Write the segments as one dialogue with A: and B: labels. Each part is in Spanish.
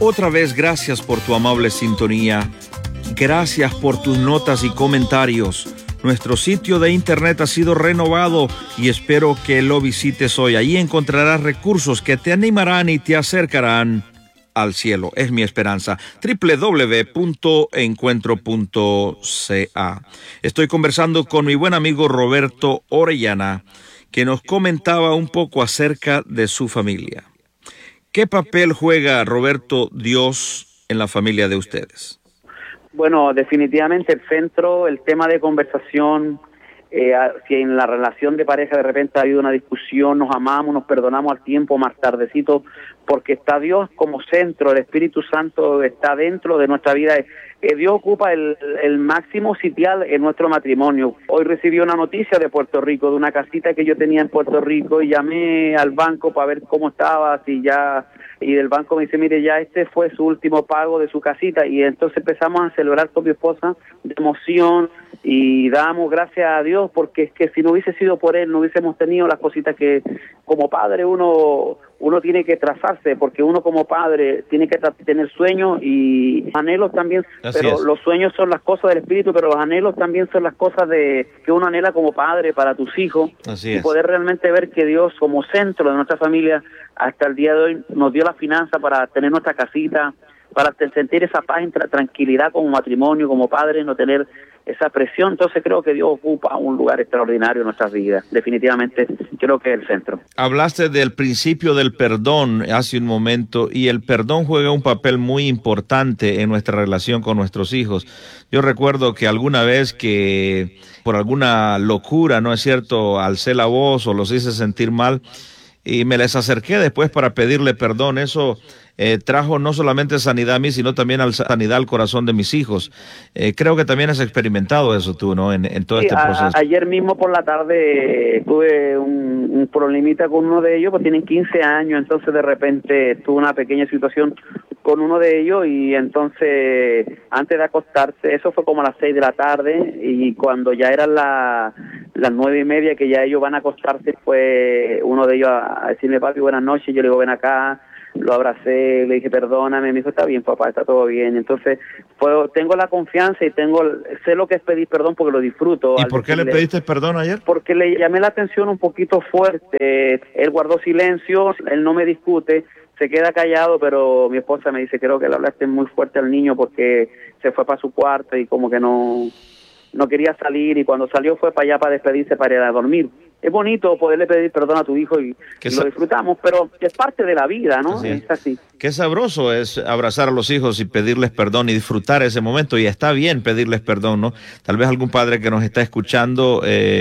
A: Otra vez, gracias por tu amable sintonía. Gracias por tus notas y comentarios. Nuestro sitio de internet ha sido renovado y espero que lo visites hoy. Ahí encontrarás recursos que te animarán y te acercarán al cielo. Es mi esperanza. www.encuentro.ca. Estoy conversando con mi buen amigo Roberto Orellana, que nos comentaba un poco acerca de su familia. ¿Qué papel juega, Roberto, Dios en la familia de ustedes?
B: Bueno, definitivamente el centro, el tema de conversación, si en la relación de pareja de repente ha habido una discusión, nos amamos, nos perdonamos al tiempo, más tardecito, porque está Dios como centro, el Espíritu Santo está dentro de nuestra vida. Dios ocupa el máximo sitial en nuestro matrimonio. Hoy recibí una noticia de Puerto Rico, de una casita que yo tenía en Puerto Rico, y llamé al banco para ver cómo estaba, y del banco me dice, mire, ya este fue su último pago de su casita, y entonces empezamos a celebrar con mi esposa de emoción, y damos gracias a Dios, porque es que si no hubiese sido por Él, no hubiésemos tenido las cositas que como padre uno tiene que trazarse, porque uno como padre tiene que tener sueños y anhelos también.
A: Así
B: pero
A: es.
B: Los sueños son las cosas del espíritu, pero los anhelos también son las cosas que uno anhela como padre para tus hijos.
A: Así
B: y
A: es.
B: poder realmente ver que Dios como centro de nuestra familia hasta el día de hoy nos dio la finanza para tener nuestra casita, para sentir esa paz y tranquilidad como matrimonio, como padre, no tener esa presión. Entonces creo que Dios ocupa un lugar extraordinario en nuestras vidas. Definitivamente creo que es el centro.
A: Hablaste del principio del perdón hace un momento, y el perdón juega un papel muy importante en nuestra relación con nuestros hijos. Yo recuerdo que alguna vez que por alguna locura, ¿no es cierto?, alcé la voz o los hice sentir mal y me les acerqué después para pedirle perdón. Eso trajo no solamente sanidad a mí, sino también sanidad al corazón de mis hijos. Creo que también has experimentado eso tú, ¿no?, en todo este proceso.
B: Ayer mismo por la tarde tuve un problemita con uno de ellos, pues tienen 15 años, entonces de repente tuve una pequeña situación con uno de ellos, y entonces antes de acostarse, eso fue como a las 6 de la tarde, y cuando ya eran las 9:30 que ya ellos van a acostarse, fue uno de ellos a decirme, papi, buenas noches. Yo le digo, ven acá. Lo abracé, le dije, perdóname. Me dijo, está bien, papá, está todo bien. Entonces, tengo la confianza y sé lo que es pedir perdón, porque lo disfruto.
A: ¿Y por qué le pediste perdón ayer?
B: Porque le llamé la atención un poquito fuerte. Él guardó silencio, él no me discute, se queda callado, pero mi esposa me dice, creo que le hablaste muy fuerte al niño porque se fue para su cuarto y como que no quería salir, y cuando salió fue para allá para despedirse, para ir a dormir. Es bonito poderle pedir perdón a tu hijo y lo disfrutamos, pero es parte de la vida, ¿no? Es así.
A: Qué sabroso es abrazar a los hijos y pedirles perdón y disfrutar ese momento, y está bien pedirles perdón, ¿no? Tal vez algún padre que nos está escuchando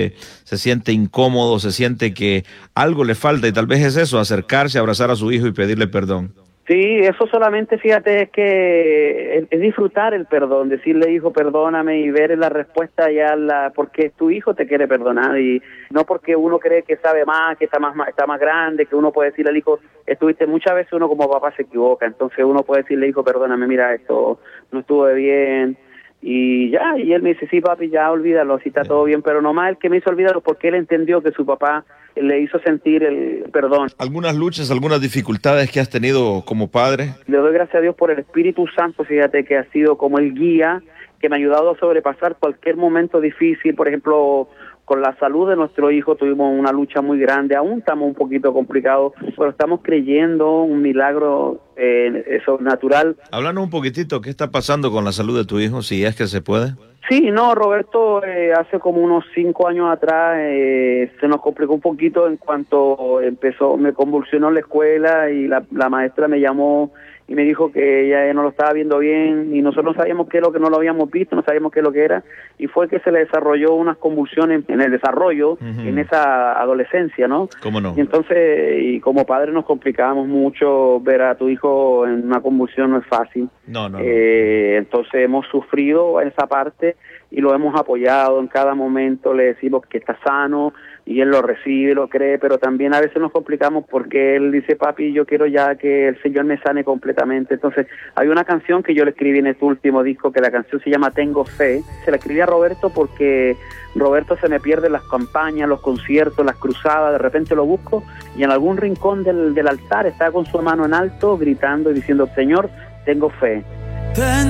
A: se siente incómodo, se siente que algo le falta, y tal vez es eso, acercarse, abrazar a su hijo y pedirle perdón.
B: Sí, eso solamente, fíjate, es que es disfrutar el perdón, decirle, hijo, perdóname, y ver la respuesta ya, porque tu hijo te quiere perdonar, y no porque uno cree que sabe más, que está más grande, que uno puede decirle al hijo, muchas veces uno como papá se equivoca, entonces uno puede decirle, hijo, perdóname, mira, esto no estuvo bien, y él me dice, sí, papi, ya olvídalo, si está todo bien, pero nomás el que me hizo olvidarlo porque él entendió que su papá le hizo sentir el perdón.
A: ¿Algunas luchas, algunas dificultades que has tenido como padre?
B: Le doy gracias a Dios por el Espíritu Santo, fíjate, que ha sido como el guía, que me ha ayudado a sobrepasar cualquier momento difícil. Por ejemplo, con la salud de nuestro hijo tuvimos una lucha muy grande, aún estamos un poquito complicados, pero estamos creyendo un milagro sobrenatural.
A: Háblanos un poquitito, ¿qué está pasando con la salud de tu hijo, si es que se puede?
B: Sí, no, Roberto, hace como unos 5 años atrás se nos complicó un poquito en cuanto me convulsionó en la escuela, y la maestra me llamó y me dijo que ella no lo estaba viendo bien, y nosotros no sabíamos qué es lo que no lo habíamos visto, no sabíamos qué es lo que era, y fue que se le desarrolló unas convulsiones en el desarrollo, en esa adolescencia, ¿no?
A: ¿Cómo no?
B: Y entonces, y como padres nos complicábamos mucho. Ver a tu hijo en una convulsión no es fácil.
A: No.
B: Entonces hemos sufrido esa parte y lo hemos apoyado en cada momento, le decimos que está sano, y él lo recibe, lo cree, pero también a veces nos complicamos porque él dice, papi, yo quiero ya que el Señor me sane completamente. Entonces, hay una canción que yo le escribí en este último disco, que la canción se llama Tengo Fe. Se la escribí a Roberto porque Roberto se me pierde en las campañas, los conciertos, las cruzadas. De repente lo busco y en algún rincón del altar está con su mano en alto, gritando y diciendo, Señor, tengo fe.